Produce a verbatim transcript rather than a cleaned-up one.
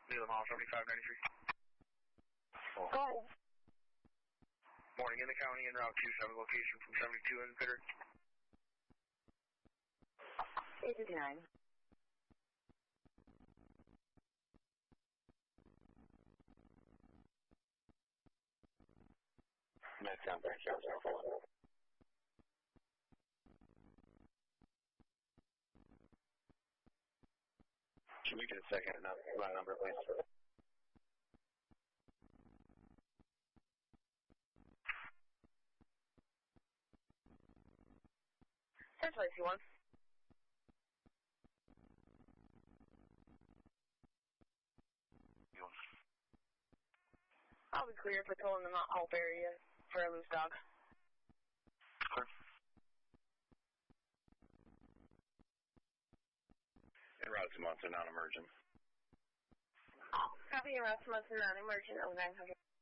Neil Mall seventy-five ninety-three. Oh. Go. Morning in the county, en route to seven location from seventy-two in Pitter. eight fifty-nine. Next number, zero zero four. Can we get a second run number, please? That's what you want. I'll be clear patrolling the Mount Hope area for a loose dog. Clear. En route to Munson, non-emergent. Copy, en route to Munson, non-emergent, oh nine hundred.